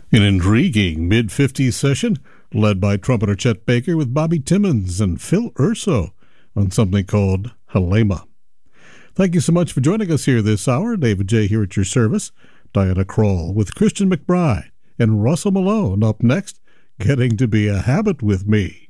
An intriguing mid-50s session led by trumpeter Chet Baker with Bobby Timmons and Phil Urso on something called Halema. Thank you so much for joining us here this hour. David J. here at your service. Diana Kroll with Christian McBride and Russell Malone up next, Getting to Be a Habit with Me.